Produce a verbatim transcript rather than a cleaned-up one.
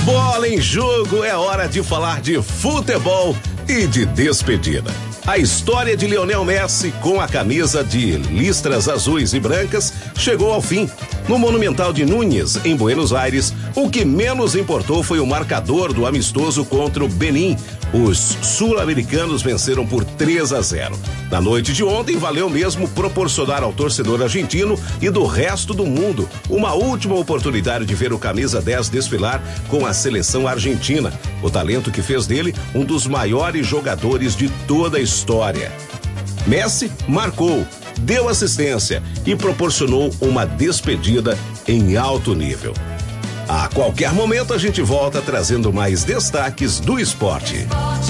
Bola em jogo, é hora de falar de futebol e de despedida. A história de Lionel Messi com a camisa de listras azuis e brancas chegou ao fim. No Monumental de Núñez, em Buenos Aires, o que menos importou foi o marcador do amistoso contra o Benin. Os sul-americanos venceram por três a zero. Na noite de ontem, valeu mesmo proporcionar ao torcedor argentino e do resto do mundo uma última oportunidade de ver o camisa dez desfilar com a seleção argentina. O talento que fez dele um dos maiores jogadores de toda a história. Messi marcou, deu assistência e proporcionou uma despedida em alto nível. A qualquer momento a gente volta trazendo mais destaques do esporte.